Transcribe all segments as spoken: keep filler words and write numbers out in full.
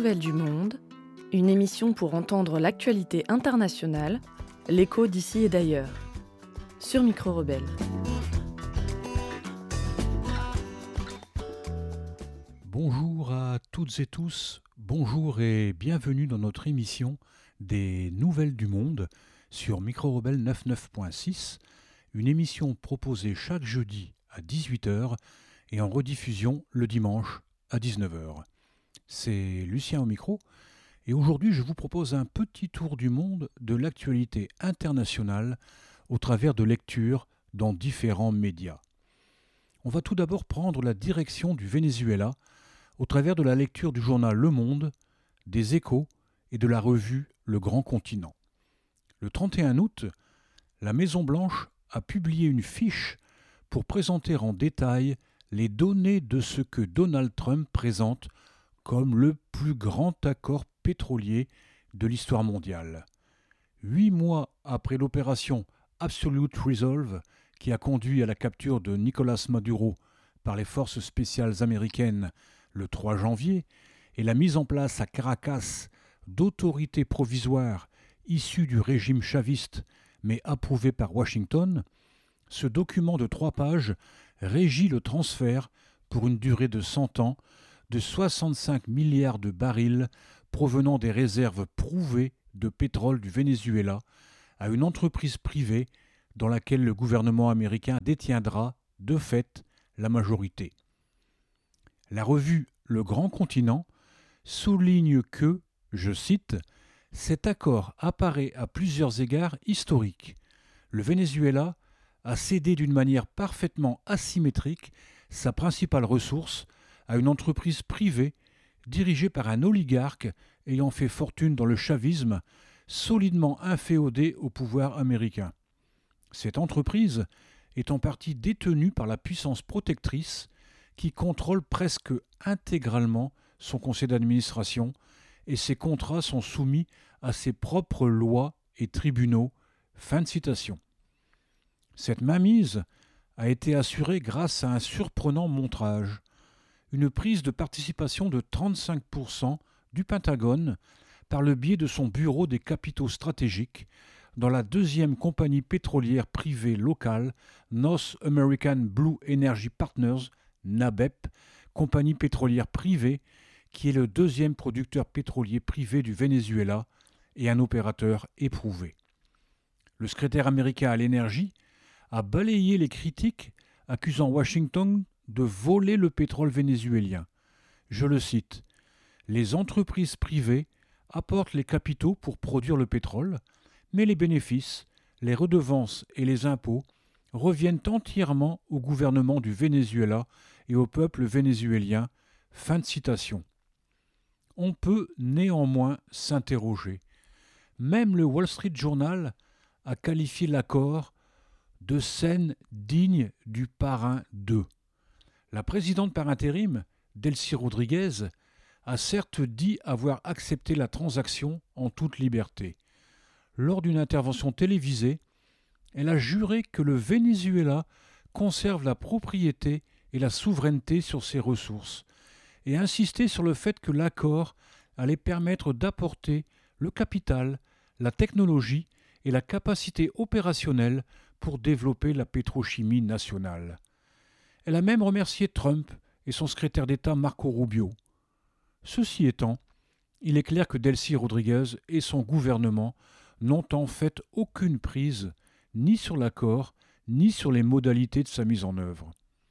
nouvelles du monde, une émission pour entendre l'actualité internationale, l'écho d'ici et d'ailleurs, sur Micro Rebelle. Bonjour à toutes et tous, bonjour et bienvenue dans notre émission des nouvelles du monde sur Micro Rebelle quatre-vingt-neuf point six, une émission proposée chaque jeudi à dix-huit heures et en rediffusion le dimanche à dix-neuf heures. C'est Lucien au micro et aujourd'hui je vous propose un petit tour du monde de l'actualité internationale au travers de lectures dans différents médias. On va tout d'abord prendre la direction du Venezuela au travers de la lecture du journal Le Monde, des Échos et de la revue Le Grand Continent. Le trente et un août, la Maison-Blanche a publié une fiche pour présenter en détail les données de ce que Donald Trump présente comme le plus grand accord pétrolier de l'histoire mondiale. Huit mois après l'opération Absolute Resolve, qui a conduit à la capture de Nicolás Maduro par les forces spéciales américaines le trois janvier, et la mise en place à Caracas d'autorités provisoires issues du régime chaviste, mais approuvées par Washington, ce document de trois pages régit le transfert, pour une durée de cent ans, de soixante-cinq milliards de barils provenant des réserves prouvées de pétrole du Venezuela à une entreprise privée dans laquelle le gouvernement américain détiendra, de fait, la majorité. La revue Le Grand Continent souligne que, je cite, « Cet accord apparaît à plusieurs égards historique. Le Venezuela a cédé d'une manière parfaitement asymétrique sa principale ressource à une entreprise privée dirigée par un oligarque ayant fait fortune dans le chavisme, solidement inféodé au pouvoir américain. Cette entreprise est en partie détenue par la puissance protectrice qui contrôle presque intégralement son conseil d'administration et ses contrats sont soumis à ses propres lois et tribunaux. » Fin de citation. Cette mainmise a été assurée grâce à un surprenant montrage, une prise de participation de trente-cinq pour cent du Pentagone par le biais de son bureau des capitaux stratégiques dans la deuxième compagnie pétrolière privée locale North American Blue Energy Partners, NABEP, compagnie pétrolière privée qui est le deuxième producteur pétrolier privé du Venezuela et un opérateur éprouvé. Le secrétaire américain à l'énergie a balayé les critiques accusant Washington de voler le pétrole vénézuélien. Je le cite, « Les entreprises privées apportent les capitaux pour produire le pétrole, mais les bénéfices, les redevances et les impôts reviennent entièrement au gouvernement du Venezuela et au peuple vénézuélien. » Fin de citation. On peut néanmoins s'interroger. Même le Wall Street Journal a qualifié l'accord de scène digne du parrain deux. La présidente par intérim, Delcy Rodríguez, a certes dit avoir accepté la transaction en toute liberté. Lors d'une intervention télévisée, elle a juré que le Venezuela conserve la propriété et la souveraineté sur ses ressources et insisté sur le fait que l'accord allait permettre d'apporter le capital, la technologie et la capacité opérationnelle pour développer la pétrochimie nationale. Elle a même remercié Trump et son secrétaire d'État Marco Rubio. Ceci étant, il est clair que Delcy Rodríguez et son gouvernement n'ont en fait aucune prise ni sur l'accord, ni sur les modalités de sa mise en œuvre.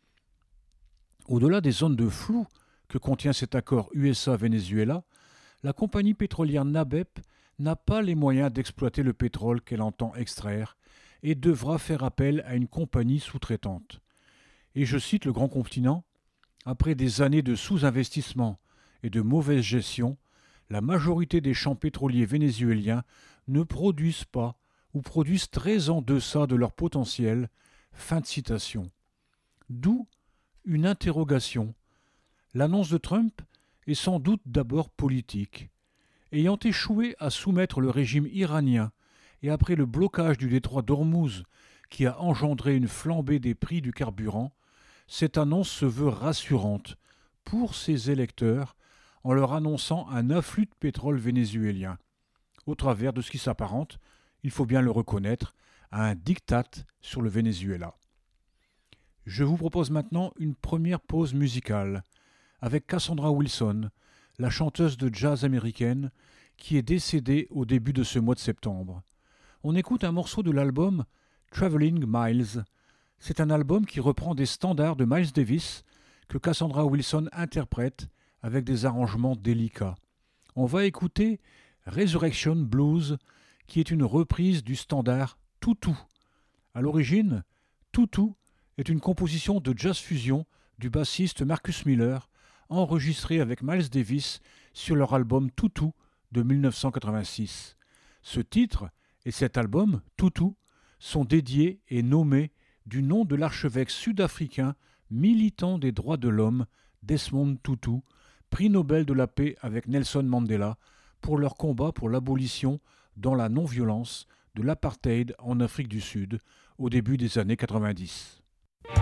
Au-delà des zones de flou que contient cet accord U S A-Venezuela, la compagnie pétrolière NABEP n'a pas les moyens d'exploiter le pétrole qu'elle entend extraire et devra faire appel à une compagnie sous-traitante. Et je cite Le Grand Continent, « Après des années de sous-investissement et de mauvaise gestion, la majorité des champs pétroliers vénézuéliens ne produisent pas ou produisent très en deçà de leur potentiel. » Fin de citation. D'où une interrogation. L'annonce de Trump est sans doute d'abord politique. Ayant échoué à soumettre le régime iranien et après le blocage du détroit d'Ormuz qui a engendré une flambée des prix du carburant, cette annonce se veut rassurante pour ses électeurs en leur annonçant un afflux de pétrole vénézuélien, au travers de ce qui s'apparente, il faut bien le reconnaître, à un diktat sur le Venezuela. Je vous propose maintenant une première pause musicale avec Cassandra Wilson, la chanteuse de jazz américaine qui est décédée au début de ce mois de septembre. On écoute un morceau de l'album Traveling Miles. C'est un album qui reprend des standards de Miles Davis que Cassandra Wilson interprète avec des arrangements délicats. On va écouter Resurrection Blues, qui est une reprise du standard Toutou. À l'origine, Toutou est une composition de jazz fusion du bassiste Marcus Miller, enregistrée avec Miles Davis sur leur album Toutou de mille neuf cent quatre-vingt-six. Ce titre et cet album, Toutou, sont dédiés et nommés du nom de l'archevêque sud-africain militant des droits de l'homme, Desmond Tutu, prix Nobel de la paix avec Nelson Mandela, pour leur combat pour l'abolition dans la non-violence de l'apartheid en Afrique du Sud au début des années quatre-vingt-dix.